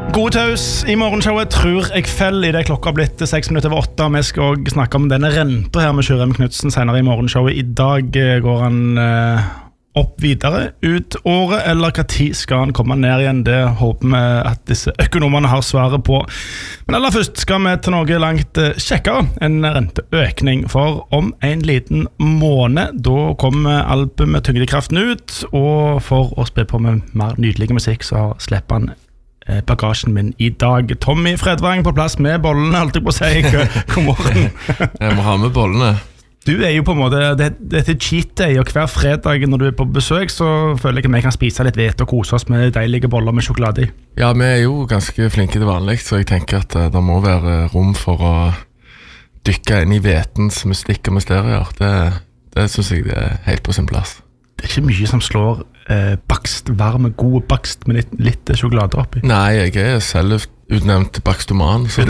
God taus I morgenshowet tror jeg fell I det klokka blitt 6 minutter over 8. Vi skal også snakke om denne renta her med Sjørem Knudsen senere I morgenshowet. I dag går han opp videre ut året, eller hva tid skal han komme ned igjen? Det håper vi at disse økonomene har svaret på. Men aller først skal vi til noe langt kjekkere, en renteøkning. For om en liten måned, da kommer albumet Tyngdekraften ut, og for å spille på med mer nydelig musikk, så slipper han bagasjen min I dag. Tommy Fredvang på plass med bollene, alltid på å si. God morgen. Jeg må ha med bollene. Du jo på en måte, dette cheat day, og hver fredag når du på besøk, så føler jeg at vi kan spise litt hvete og kose oss med deilige boller med sjokolade I. Ja, vi jo ganske flinke til vanlig, så jeg tenker at det må være rom for å dykke inn I hvetens mystikk og mysterier. Det synes jeg det helt på sin plass. Det ikke mye som slår bakst, varme, god bakst med litt sjokolade oppi. Nei, jeg selv utnevnt bakstoman, så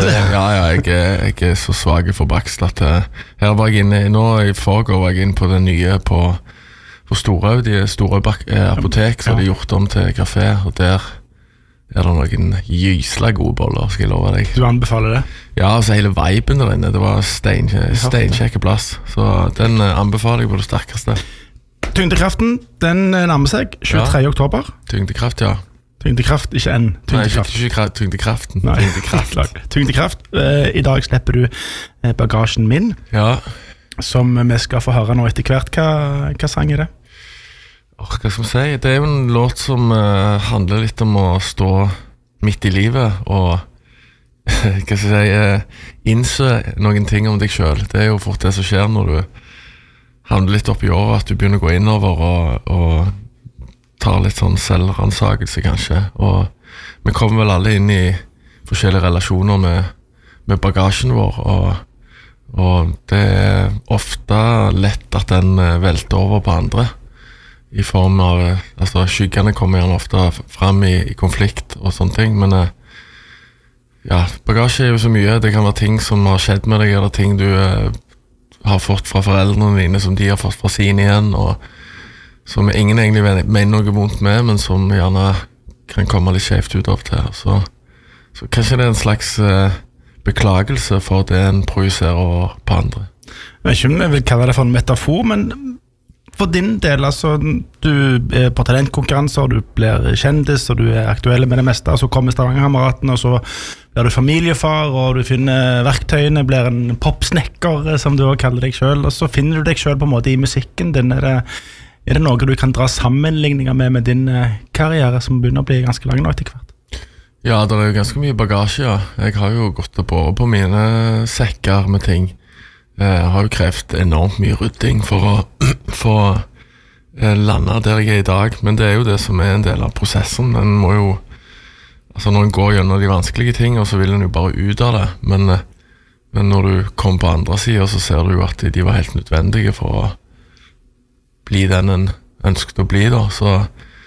jeg så svag for bakst at her var jeg inne, nå I forgår var jeg inne på det nye på Storhaug, de store apotek, så de gjort om til kafé, og der det noen gysla gode boller, skal jeg love deg. Du anbefaler det? Ja, altså hele viben der inne, det var steinkjekke plass, så den anbefaler jeg på det sterkeste. Tyngdekraften, den nærmer seg 23. oktober. Tyngdekraft, ja. Tyngdekraft, ikke en tyngdekraft. Nei, ikke tyngdekraften. Nei, tyngdekraft. I dag slipper du bagasjen min, som vi skal få høre nå etter hvert. Hva sang det? Hva skal man si? Det jo en låt som handler litt om å stå midt I livet, og hva skal jeg si, innse noen ting om deg selv. Det jo fort det som skjer når du handler litt opp I året, at du begynner å gå innover og tar litt sånn selvransakelse kanskje, og vi kommer vel alle inn I forskjellige relasjoner med bagasjen vår, og det ofte lett at den velter over på andre, I form av, altså skyggene kommer gjerne ofte frem I konflikt og sånne ting, men ja, bagasje jo så mye, det kan være ting som har skjedd med deg, eller ting du har fått fra foreldrene dine, som de har fått fra sine igjen, og som ingen egentlig mener noe vondt med, men som gjerne kan komme litt skjevt ut av til. Så kanskje det en slags beklagelse for det en projiserer på andre. Jeg vet ikke om jeg vil kalle det for en metafor, men for din del, altså, du på talentkonkurranser, du blir kjendis, og du aktuell med det meste, og så kommer Stavanger-kameraten, og så blir du familiefar, og du finner verktøyene, blir en popsnekker, som du også kaller deg selv, og så finner du deg selv på en måte I musikken din. Er det noe du kan dra sammenligninger med din karriere, som begynner å bli ganske lang nå etter hvert? Ja, det jo ganske mye bagasje, ja. Jeg har jo gått på mine sekker med ting. Jeg har jo krevd enormt mye rydding for å få lande der jeg I dag, men det jo det som en del av prosessen. En må jo, altså når en går gjennom de vanskelige ting, så vil en jo bare ut av det, men når du kommer på andre siden, så ser du jo at de var helt nødvendige for å bli den en ønsket å bli da, så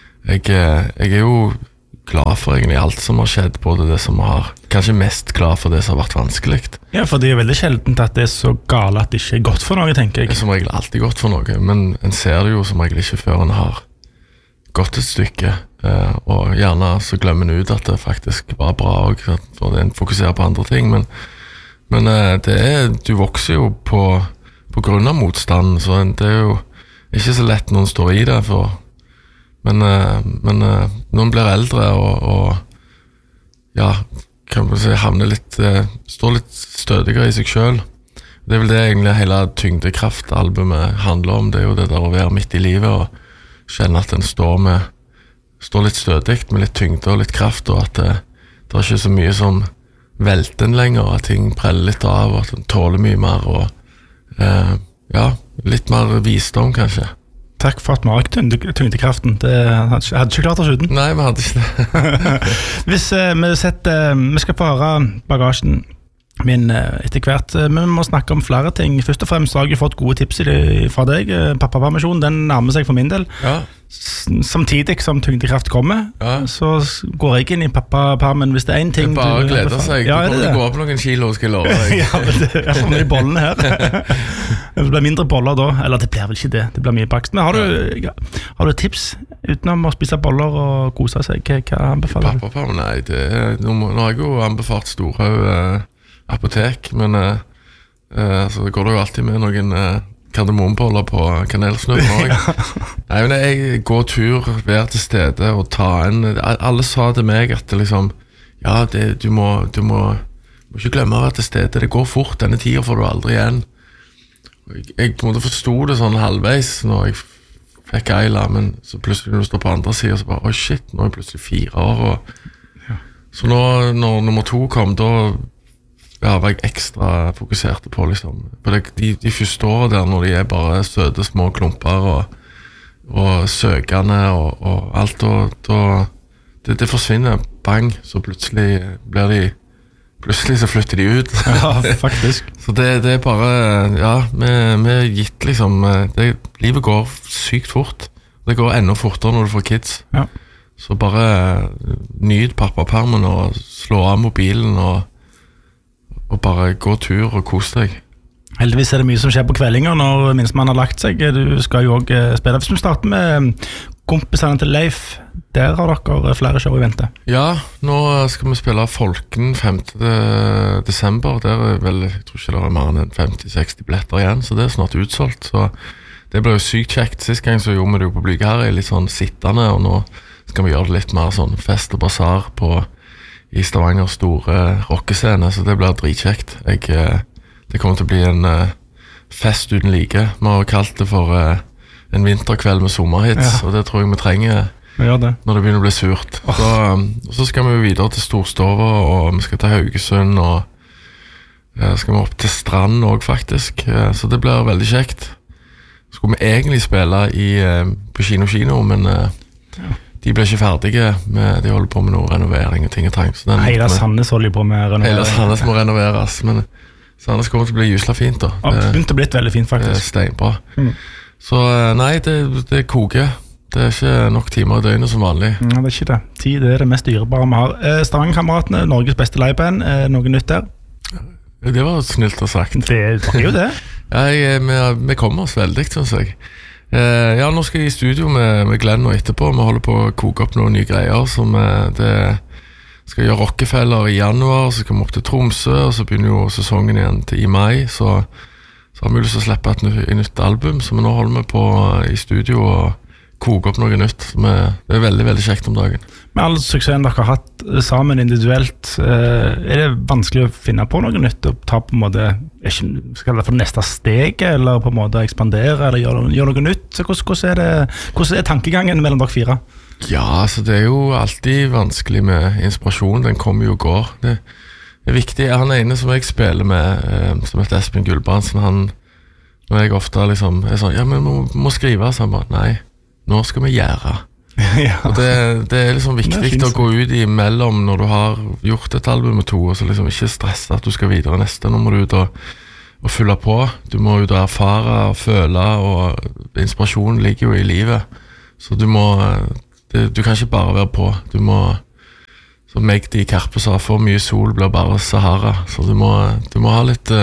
jeg jo glad for egentlig alt som har skjedd, både det som har, kanskje mest glad for det som har vært vanskelig. Ja, for det jo veldig sjeldent at det så gale at det ikke godt for noe, tenker jeg. Det som regel alltid godt for noe, men en ser det jo som regel ikke før en har gått et stykke, og gjerne så glemmer en ut at det faktisk var bra, for en fokuserer på andre ting, men du vokser jo på grunn av motstand, så det jo ikke så lett når en står I det, men når en blir eldre og ja, kan man si, står litt stødigere I seg selv. Det vel det egentlig hele Tyngdekraft-albumet handler om, det jo det der å være midt I livet og kjenne at en står litt stødigt, med litt tyngde og litt kraft, og at det ikke så mye som velter en lenger, at ting preller litt av, og at en tåler mye mer, og ja, litt mer visdom kanskje. Takk for at vi har tyngdekraften. Det hadde ikke klart oss uten. Nei, vi hadde ikke det. Hvis vi skal få høre bagasjen min etter hvert, men vi må snakke om flere ting. Først og fremst har jeg fått gode tips fra deg. Pappapermisjon, den nærmer seg for min del. Ja. Samtidig som tyngdekraft kommer, så går jeg inn I pappapermen. Hvis det en ting det bare gleder seg. Ja, du kommer gå opp noen kilo, skal jeg love deg. Ja, men det for mye bollene her. Det blir mindre boller da. Eller det blir vel ikke det. Det blir mye bakst. Men har du tips utenom å spise boller og kose seg? Hva anbefaler du? Pappaperm, nei, nå har jeg jo anbefalt Storhaug apotek, men så går det jo alltid med noen kardemommeboller på kanelsnurren også. Nei, men jeg går tur, være til stede og ta en. Alle sa til meg at det liksom, ja, du må ikke glemme å være til stede. Det går fort, denne tiden får du aldri igjen. Jeg på en måte forstod det sånn halvveis når jeg fikk Ayla, men så plutselig når du står på andre siden, så bare, oi shit, nå er jeg plutselig 4 år. Så når nummer 2 kom, da var jeg ekstra fokusert på liksom, på de første årene der, når de bare søte små klumper og søkende og alt, det forsvinner, bang, så plutselig så flytter de ut. Ja, faktisk. Så det bare, ja, vi gitt liksom, livet går sykt fort. Det går enda fortere når du får kids. Ja. Så bare nyt pappapermen og slå av mobilen og bare gå tur og kose deg. Heldigvis er det mye som skjer på kveldinger når minstemann har lagt seg. Du skal jo også spille. Hvis du starter med kompisene til Leif, der har dere flere show i vente. Ja, nå skal vi spille Folken 5. desember. Der vel, jeg tror ikke det er mer enn 50-60 billetter igjen, så det er snart utsolgt. Så det ble jo sykt kjekt. Sist gang så gjorde vi det jo på Blygherre, litt sånn sittende, og nå skal vi gjøre det litt mer sånn fest og basar i Stavanger store rockescene, så det blir dritkjekt. Det kommer til å bli en fest uten like. Vi har kalt det for en vinterkveld med sommerhits, og det tror jeg vi trenger når det begynner å bli surt. Så skal vi jo videre til Storstova, og vi skal til Haugesund, og skal vi opp til Strand også faktisk, så det blir veldig kjekt. Så skulle vi egentlig spille på Kino, men de ble ikke ferdige, de holder på med noe renovering og ting og tang. Hele Sandnes holder på med renovering. Hele Sandnes må renoveres, men Sandnes kommer til å bli gysla fint da. Det begynte å bli veldig fint faktisk. Det er steinbra. Så nei, det koker. Det er ikke nok timer i døgnet som vanlig. Ja, det er ikke det. Tid er det mest dyrebare vi har. Stavanger-kameratene, Norges beste liveband, noe nytt der? Det var snilt å sagt. Det er jo det. Ja, vi kommer oss veldig, synes jeg. Ja, nå skal jeg i studio med Glenn og etterpå. Vi holder på å koke opp noen nye greier som det skal gjøre Rockefeller i januar, så kommer vi opp til Tromsø, og så begynner jo sesongen igjen i mai, så har vi lyst til å slippe et nytt album, så vi nå holder vi på i studio og koke opp noe nytt. Det er veldig, veldig kjekt om dagen. Med all suksessen dere har hatt sammen individuelt, er det vanskelig å finne på noe nytt og ta på en måte, skal det for neste steg, eller på en måte ekspandere, eller gjøre noe nytt? Så hvordan er tankegangen mellom dere 4? Ja, altså det er jo alltid vanskelig med inspirasjon, den kommer jo og går. Det er viktig. Han ene som jeg spiller med, som heter Espen Gulbrandsen, når jeg ofte liksom er sånn, ja, men vi må skrive, så han bare, nei, nå skal vi gjøre. Ja. Og det er liksom viktig å gå ut imellom når du har gjort et album med 2, og så liksom ikke stresse at du skal videre neste. Nå må du ut og fylle på. Du må ut og erfare og føle, og inspirasjonen ligger jo i livet. Så du kan ikke bare være på. Du må, som Magdi Karpe sa, for mye sol blir bare Sahara. Så du må ha litt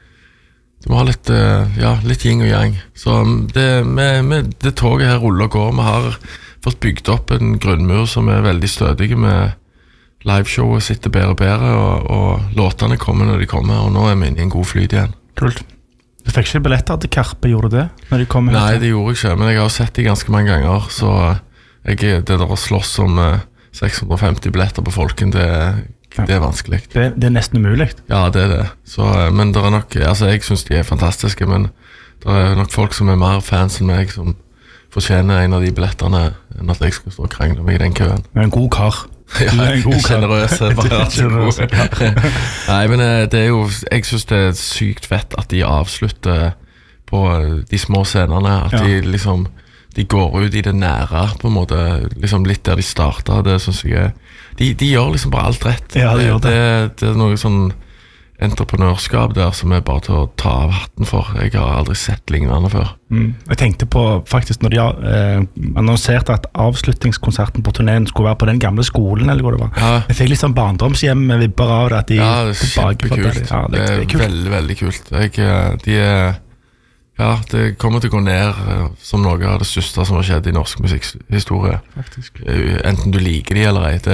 litt yin og yang. Så det toget her ruller og går. Vi har fått bygd opp en grunnmur som er veldig stødige, med liveshowet sitter bedre og bedre, og låtene kommer når de kommer, og nå er vi inne i en god flyt igjen. Kult. Du fikk ikke billetter til Karpe, gjorde du det? Når de kom? Nei, det gjorde jeg ikke, men jeg har sett de ganske mange ganger, så det der å slåss om 650 billetter på Folken, det er vanskelig. Det er nesten umulig. Ja, det er det. Så, men det er nok, altså jeg synes de er fantastiske, men det er nok folk som er mer fans enn meg, som fortjener en av de billettene enn at jeg skal stå og krangle meg i den køen. Du er en god kar. Ja, generøse, bare så god. Nei, men det er jo, jeg synes det er sykt fett at de avslutter på de små scenene, at de liksom, de går ut i det nære, på en måte, liksom litt der de startet. Det synes jeg de gjør liksom bare alt rett. Ja, de gjør det. Det er noe sånn entreprenørskap der som er bare til å ta av hatten for. Jeg har aldri sett lignende før. Jeg tenkte på faktisk når de annonserte at avslutningskonserten på turnéen skulle være på den gamle skolen, eller hva det var. Ja. Jeg fikk litt sånn barndomshjem med vibber av det, at de det er kjempekult. Ja, det er kult. Veldig, veldig kult. Ja, det kommer til å gå ned som noe av det største som har skjedd i norsk musikkhistorie. Faktisk. Enten du liker de eller ei, det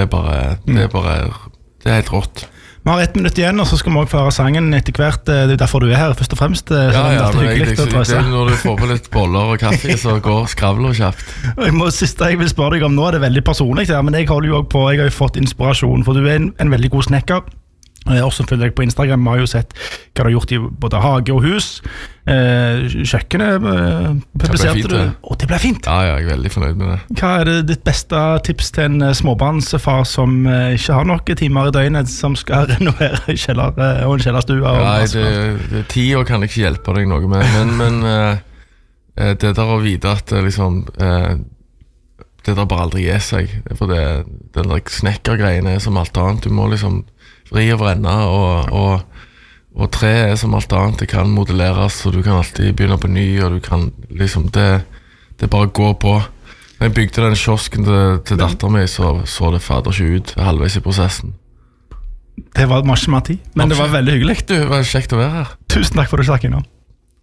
er helt rått. Vi har 1 minutt igjen, og så skal vi også få høre sangen etter hvert. Det er derfor du er her, først og fremst. Ja, men når du får på litt boller og kaffe, så går skravler kjapt. Siste jeg vil spørre deg om nå, det veldig personlig, men jeg holder jo også på, jeg har jo fått inspirasjon, for du er en veldig god snekker. Jeg har også følger deg på Instagram, vi har jo sett hva du har gjort i både hage og hus. Kjøkkenet publiserte du, og det ble fint. Ja, jeg er veldig fornøyd med det. Hva er det ditt beste tips til en småbarnsfar som ikke har noen timer i døgnet, som skal renovere i kjeller og en kjellerstue? Nei, tida kan jeg ikke hjelpe deg noe med, men det der å vite at liksom det der bare aldri gir seg, for den der snekkergreiene er som alt annet. Du må liksom vri og vrenne, og tre er som alt annet. Det kan modelleres, og du kan alltid begynne på ny, og du kan liksom, det bare gå på. Når jeg bygde den kiosken til datteren min, så det fader ikke ut halvveis i prosessen. Det var masse mer tid, men det var veldig hyggelig. Det var kjekt å være her. Tusen takk for at du snakket innom.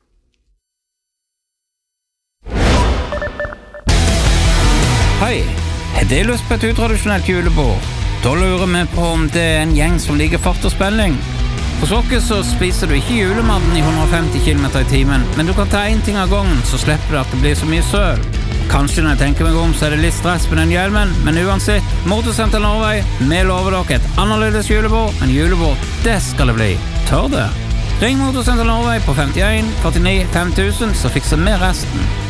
Hei, har du lyst på et utradisjonelt julebord? Da lurer vi på om det er en gjeng som liker fart og spenning. Hos oss så spiser du ikke julematen i 150 km i timen, men du kan ta en ting av gangen, så slipper du at det blir så mye søl. Kanskje når jeg tenker meg om, så er det litt stress med den hjelmen, men uansett, Motorsenter Norway, vi lover dere et annerledes julebord, men julebord, det skal det bli. Tør det? Ring Motorsenter Norway på 51 49 5000, så fikser vi resten.